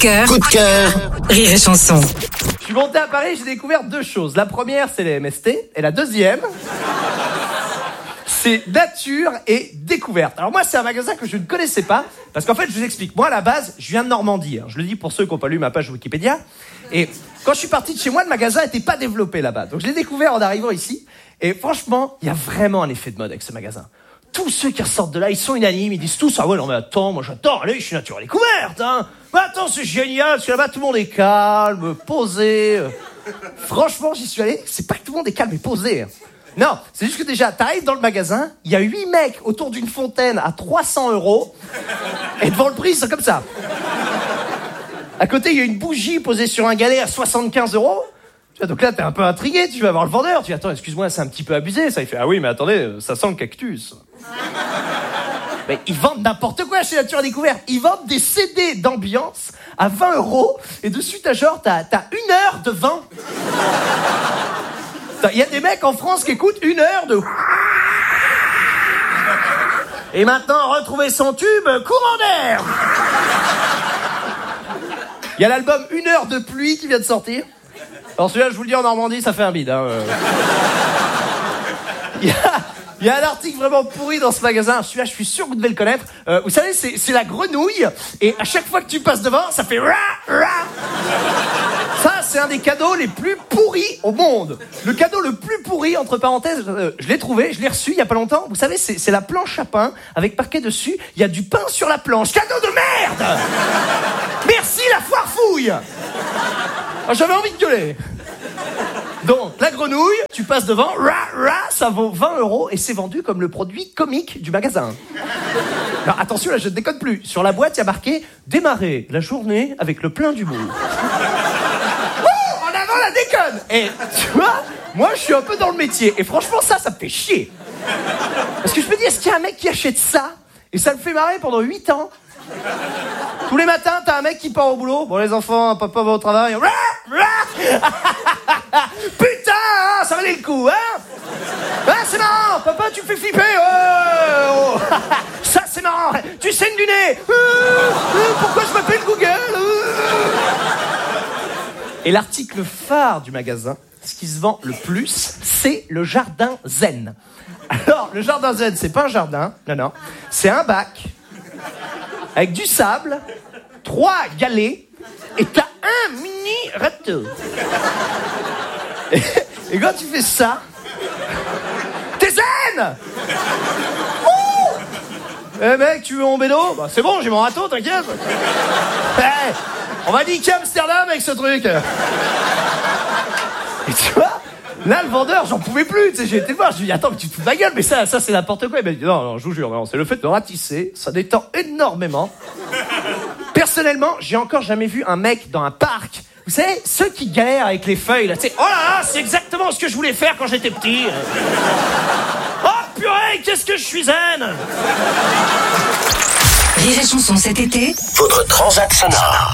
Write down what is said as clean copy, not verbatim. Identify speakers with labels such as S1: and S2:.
S1: cœur.
S2: Coup de cœur.
S1: Rire et chanson.
S3: Je suis monté à Paris, j'ai découvert deux choses. La première, c'est les MST. Et la deuxième, c'est nature et découverte. Alors moi, c'est un magasin que je ne connaissais pas. Parce qu'en fait, je vous explique. Moi, à la base, je viens de Normandie. Je le dis pour ceux qui n'ont pas lu ma page Wikipédia. Et quand je suis parti de chez moi, le magasin n'était pas développé là-bas. Donc je l'ai découvert en arrivant ici. Et franchement, il y a vraiment un effet de mode avec ce magasin. Tous ceux qui ressortent de là, ils sont unanimes, ils disent tous, ah ouais, non mais attends, moi j'adore, allez, je suis nature à découverte, hein. Mais attends, c'est génial, parce que là-bas tout le monde est calme, posé. Franchement, j'y suis allé, c'est pas que tout le monde est calme et posé. Non, c'est juste que déjà, t'arrives dans le magasin, il y a 8 mecs autour d'une fontaine à 300 €, et devant le prix, c'est comme ça. À côté, il y a une bougie posée sur un galet à 75 €. Donc là, t'es un peu intrigué, tu vas voir le vendeur, tu dis, attends, excuse-moi, c'est un petit peu abusé, ça. Il fait, ah oui, mais attendez, ça sent le cactus. Mais ils vendent n'importe quoi chez Nature à Découverte. Ils vendent des CD d'ambiance à 20 €, et dessus, t'as 1 heure de vent. Il y a des mecs en France qui écoutent 1 heure de... Et maintenant, retrouver son tube, courant d'air. Il y a l'album 1 heure de pluie qui vient de sortir. Alors celui-là, je vous le dis, en Normandie, ça fait un bide. Hein. Il y a un article vraiment pourri dans ce magasin. Celui-là, je suis sûr que vous devez le connaître. Vous savez, c'est la grenouille. Et à chaque fois que tu passes devant, ça fait... Ra, ra. Ça, c'est un des cadeaux les plus pourris au monde. Le cadeau le plus pourri, entre parenthèses, je l'ai trouvé, je l'ai reçu il y a pas longtemps. Vous savez, c'est la planche à pain avec marqué dessus, il y a du pain sur la planche. Cadeau de merde. Merci la foire fouille. Ah, j'avais envie de gueuler. Donc, la grenouille, tu passes devant, ça vaut 20 € et c'est vendu comme le produit comique du magasin. Alors, attention, là, je ne déconne plus. Sur la boîte, il y a marqué « Démarrer la journée avec le plein d'humour ». En avant la déconne. Et tu vois, moi, je suis un peu dans le métier. Et franchement, ça me fait chier. Parce que je me dis, est-ce qu'il y a un mec qui achète ça et ça le fait marrer pendant 8 ans? Tous les matins, t'as un mec qui part au boulot. Bon, les enfants, papa va au travail. Putain, hein, ça valait le coup, hein? Ah, c'est marrant, papa, tu me fais flipper. Oh. Ça, c'est marrant. Tu saignes du nez. Pourquoi je m'appelle Google? Et l'article phare du magasin, ce qui se vend le plus, c'est le jardin zen. Alors, le jardin zen, c'est pas un jardin, non, c'est un bac avec du sable, 3 galets, et t'as un mini râteau. Et quand tu fais ça, t'es zen. Eh mec, tu veux mon bédo? Bah c'est bon, j'ai mon râteau, t'inquiète. Hey, on va niquer Amsterdam avec ce truc. Et tu vois, là, le vendeur, j'en pouvais plus, tu sais, j'ai été le voir, je lui ai dit, attends, mais tu te fous de ma gueule, mais ça, c'est n'importe quoi. Il m'a dit, non, je vous jure, non, c'est le fait de ratisser, ça détend énormément. Personnellement, j'ai encore jamais vu un mec dans un parc, vous savez, ceux qui galèrent avec les feuilles, là, tu sais, oh là là, c'est exactement ce que je voulais faire quand j'étais petit. Oh purée, qu'est-ce que je suis zen.
S1: Rire et chanson cet été.
S2: Votre transat sonore.